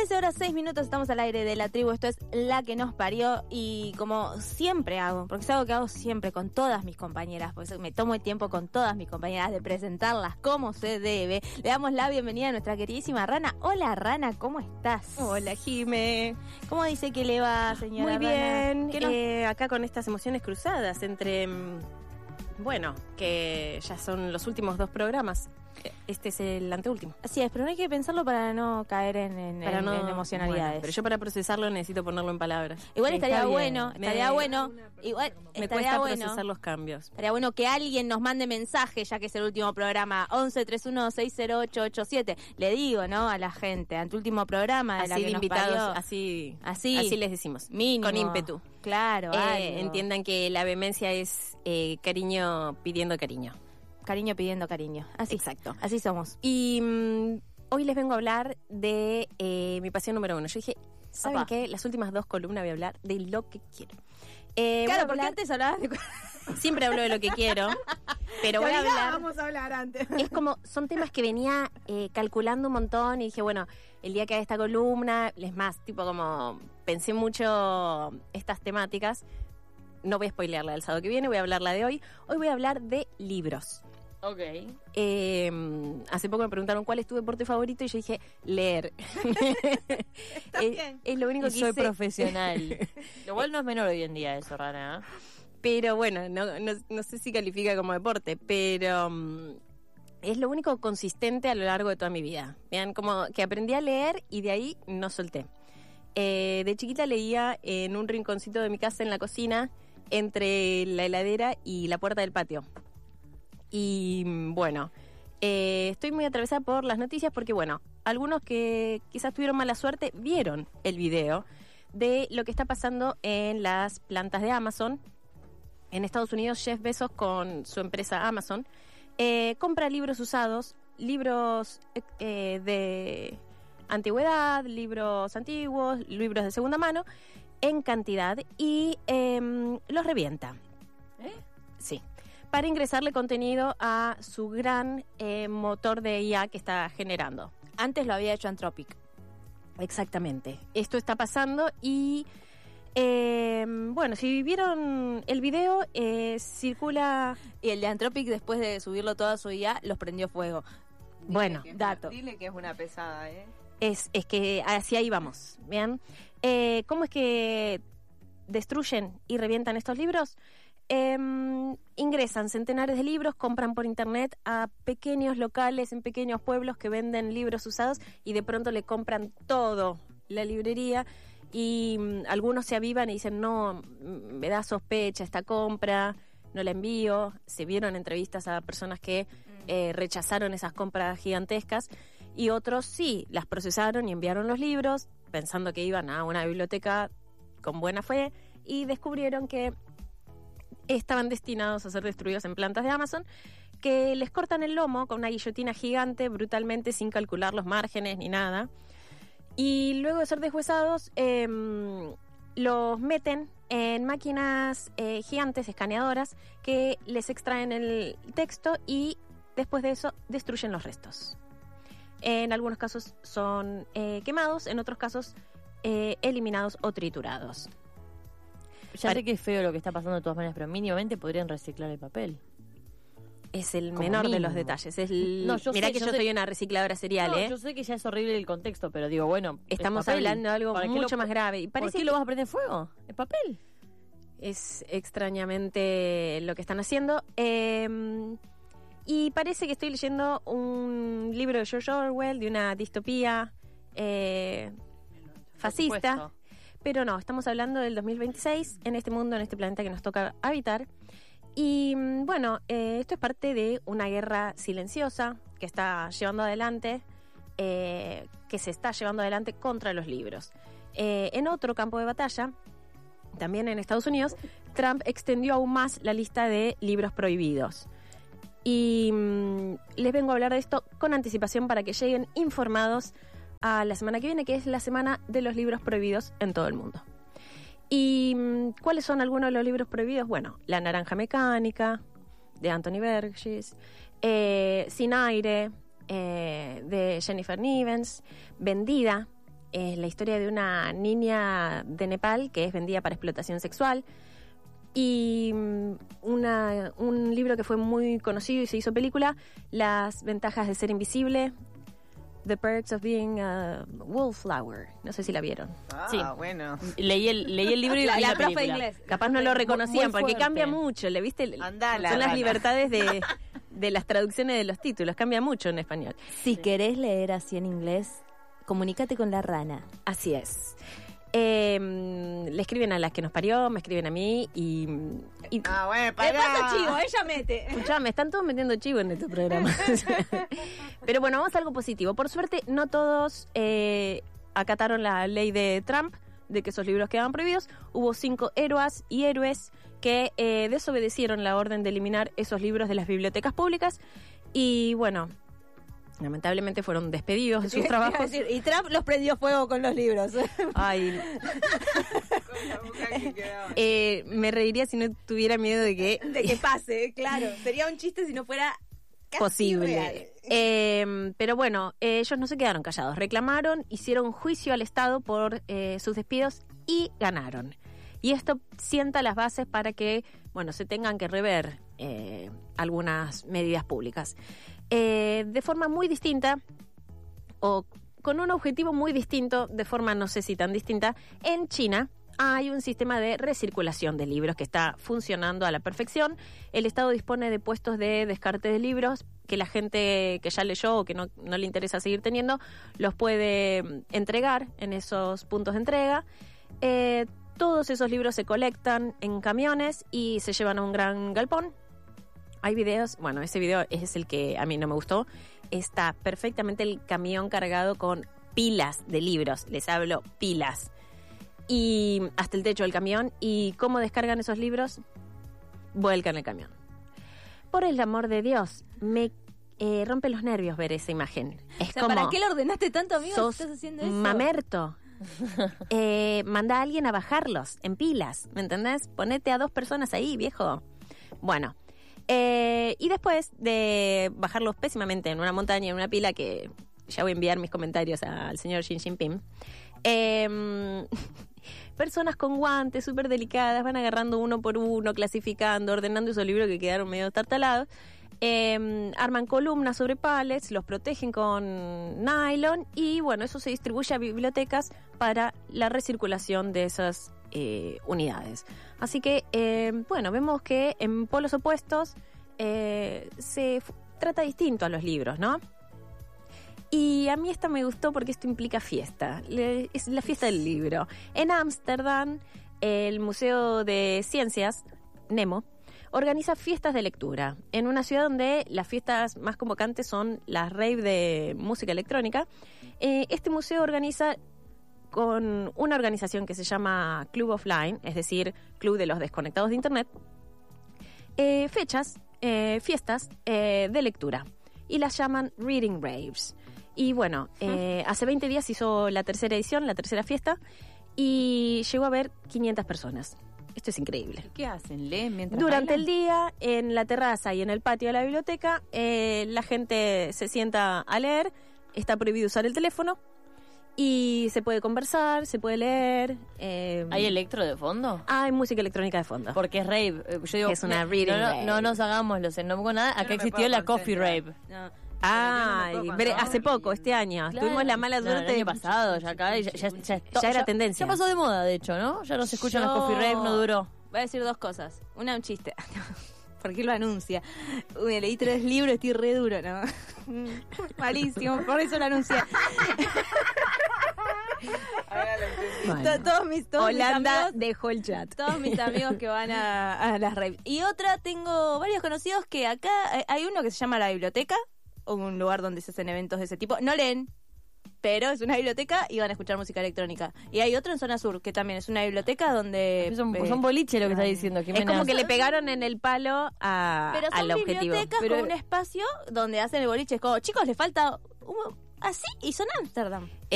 13:06, estamos al aire de La Tribu, esto es La que nos parió y como siempre hago, porque es algo que hago siempre con todas mis compañeras, porque me tomo el tiempo con todas mis compañeras de presentarlas como se debe, le damos la bienvenida a nuestra queridísima Rana. Hola Rana, ¿cómo estás? Hola Jime. ¿Cómo dice que le va, señora? Muy bien, Rana? acá con estas emociones cruzadas entre, bueno, que ya son los últimos 2 programas. Este es el anteúltimo. Así es, pero no hay que pensarlo para no caer en emocionalidades. Bueno, pero yo para procesarlo necesito ponerlo en palabras. Igual estaría Está bueno, bien. estaría bueno. Igual Me estaría cuesta bueno procesar los cambios. Estaría bueno que alguien nos mande mensaje, ya que es el último programa, 1131608887. Le digo, ¿no? A la gente, ante último programa de Así La que de nos invitados, parió. así les decimos. Mínimo. Con ímpetu. Claro, algo. Entiendan que la vehemencia es cariño pidiendo cariño. Cariño pidiendo cariño. Así. Exacto. Así somos. Y hoy les vengo a hablar de mi pasión número 1. Yo dije, ¿saben qué? Las últimas 2 columnas voy a hablar de lo que quiero. Claro, porque antes hablabas de... Siempre hablo de lo que quiero, pero voy a hablar... Vamos a hablar antes. Es como, son temas que venía calculando un montón y dije, bueno, el día que haga esta columna, es más, tipo como, pensé mucho estas temáticas. No voy a spoilearla del sábado que viene, voy a hablarla de hoy. Hoy voy a hablar de libros. Ok. Hace poco me preguntaron cuál es tu deporte favorito y yo dije, leer. Es lo único que soy hice. Profesional. Lo cual no es menor hoy en día eso, Rana. Pero bueno, no sé si califica como deporte, pero es lo único consistente a lo largo de toda mi vida. Vean, como que aprendí a leer y de ahí no solté. De chiquita leía en un rinconcito de mi casa en la cocina, entre la heladera y la puerta del patio. Y bueno, estoy muy atravesada por las noticias porque, bueno, algunos que quizás tuvieron mala suerte vieron el video de lo que está pasando en las plantas de Amazon. En Estados Unidos, Jeff Bezos con su empresa Amazon compra libros usados, libros de antigüedad, libros antiguos, libros de segunda mano, en cantidad y los revienta. Sí. Para ingresarle contenido a su gran motor de IA que está generando. Antes lo había hecho Anthropic. Exactamente. Esto está pasando y, bueno, si vieron el video, circula... Y el de Anthropic, después de subirlo todo a su IA, los prendió fuego. Bueno, dato. Dile que es una pesada, Es que hacia ahí vamos, ¿bien? ¿Cómo es que destruyen y revientan estos libros? Ingresan centenares de libros, compran por internet a pequeños locales en pequeños pueblos que venden libros usados y de pronto le compran todo la librería y algunos se avivan y dicen, no, me da sospecha esta compra, no la envío. Se vieron entrevistas a personas que rechazaron esas compras gigantescas y otros sí, las procesaron y enviaron los libros pensando que iban a una biblioteca con buena fe y descubrieron que estaban destinados a ser destruidos en plantas de Amazon, que les cortan el lomo con una guillotina gigante, brutalmente, sin calcular los márgenes ni nada. Y luego de ser deshuesados, los meten en máquinas gigantes, escaneadoras, que les extraen el texto y después de eso destruyen los restos. En algunos casos son quemados, en otros casos eliminados o triturados. Ya sé que es feo lo que está pasando de todas maneras, pero mínimamente podrían reciclar el papel. Es el Como menor mínimo. de los detalles. Mirá que yo sé- soy una recicladora serial, No, yo sé que ya es horrible el contexto, pero digo, bueno, Estamos el papel, hablando de algo ¿para qué mucho más grave. Y ¿Por parece qué lo vas a prender fuego? ¿El papel? es extrañamente lo que están haciendo. Y parece que estoy leyendo un libro de George Orwell, de una distopía fascista. supuesto. Pero no, estamos hablando del 2026, en este mundo, en este planeta que nos toca habitar. Y bueno, esto es parte de una guerra silenciosa que está llevando adelante, que se está llevando adelante contra los libros. En otro campo de batalla, también en Estados Unidos, Trump extendió aún más la lista de libros prohibidos. Y les vengo a hablar de esto con anticipación para que lleguen informados a la semana que viene, que es la semana de los libros prohibidos en todo el mundo. ¿Y cuáles son algunos de los libros prohibidos? Bueno, La naranja mecánica, de Anthony Burgess, Sin aire, de Jennifer Nivens, Vendida, es la historia de una niña de Nepal que es vendida para explotación sexual. Y un libro que fue muy conocido y se hizo película, Las ventajas de ser invisible, The Perks of Being a Wallflower. No sé si la vieron. Sí, bueno. Leí el libro y vi la profe película. inglés. Capaz no lo reconocían muy porque fuerte. cambia mucho, ¿le viste? Andala, Son las rana. libertades de las traducciones de los títulos, cambia mucho en español. Si querés leer así en inglés, comunícate con la rana. Así es. Le escriben a las que nos parió, me escriben a mí y Bueno, pará. ella mete. escuchá, me están todos metiendo chivo en este programa. Pero bueno, vamos a algo positivo. Por suerte, no todos acataron la ley de Trump de que esos libros quedaban prohibidos. Hubo 5 héroes y héroes que desobedecieron la orden de eliminar esos libros de las bibliotecas públicas y bueno, lamentablemente fueron despedidos de sus trabajos. Y Trump los prendió fuego con los libros. Ay, Con la boca que quedaba. me reiría si no tuviera miedo de que De que pase, claro. Sería un chiste si no fuera casi posible. real. Pero bueno, ellos no se quedaron callados. Reclamaron, hicieron juicio al Estado por sus despidos y ganaron. Y esto sienta las bases para que, bueno, se tengan que rever algunas medidas públicas. De forma muy distinta, o con un objetivo muy distinto, de forma no sé si tan distinta, en China hay un sistema de recirculación de libros que está funcionando a la perfección. El Estado dispone de puestos de descarte de libros que la gente que ya leyó o que no le interesa seguir teniendo, los puede entregar en esos puntos de entrega. Todos esos libros se colectan en camiones y se llevan a un gran galpón. Hay videos, bueno, ese video es el que a mí no me gustó. Está perfectamente el camión cargado con pilas de libros. Les hablo pilas. Y hasta el techo del camión. ¿Y cómo descargan esos libros? Vuelcan el camión. Por el amor de Dios, me rompe los nervios ver esa imagen. Es O sea, como, ¿para qué le ordenaste tanto, amigo? sos si estás haciendo eso? mamerto. Manda a alguien a bajarlos en pilas, ¿me entendés? Ponete a 2 personas ahí, viejo. Bueno, y después de bajarlos pésimamente en una montaña, en una pila, que ya voy a enviar mis comentarios al señor Xi Jinping, personas con guantes súper delicadas van agarrando uno por uno, clasificando, ordenando esos libros que quedaron medio tartalados. Arman columnas sobre pallets, los protegen con nylon y bueno, eso se distribuye a bibliotecas para la recirculación de esas unidades. Así que, bueno, vemos que en polos opuestos trata distinto a los libros, ¿no? Y a mí esta me gustó porque esto implica fiesta. Es la fiesta del libro. En Ámsterdam, el Museo de Ciencias, NEMO, organiza fiestas de lectura. En una ciudad donde las fiestas más convocantes son las rave de música electrónica, este museo organiza con una organización que se llama Club Offline, es decir, Club de los Desconectados de Internet, fiestas de lectura. Y las llaman Reading Raves. Y bueno, hace 20 días hizo la tercera edición, la tercera fiesta, y llegó a ver 500 personas. Esto es increíble. ¿Qué hacen? ¿Leen mientras Durante bailan? el día, en la terraza y en el patio de la biblioteca, la gente se sienta a leer, está prohibido usar el teléfono, y se puede conversar, se puede leer. ¿Hay electro de fondo? Hay música electrónica de fondo. Porque es rave. Yo digo, Es una reading rave. No nos hagamos los no pongo nada. Yo Acá no me existió puedo la coffee concentrar. rave. No. Ay, Pero yo no me puedo hace pasar. poco, este año. Claro. Tuvimos la mala No, suerte. el año pasado, ya acá Ya era tendencia. Ya pasó de moda, de hecho, ¿no? Ya no se escuchan Yo- las coffee rave, no duró. Voy a decir 2 cosas. Una, un chiste. ¿Por qué lo anuncia? Uy, leí 3 libros, estoy re duro, ¿no? Malísimo, por eso lo anuncié. Ahora lo entendí. Bueno. Todos mis Holanda amigos, dejó el chat. todos mis amigos que van a las raves. Y otra, tengo varios conocidos que acá hay uno que se llama La Biblioteca, un lugar donde se hacen eventos de ese tipo. No leen, pero es una biblioteca y van a escuchar música electrónica. Y hay otro en Zona Sur, que también es una biblioteca donde... Son boliche lo que está diciendo, Es Jimena. como que le pegaron en el palo pero al son objetivo. bibliotecas Pero- con un espacio donde hacen el boliche. Es como, chicos, les falta así y son Ámsterdam.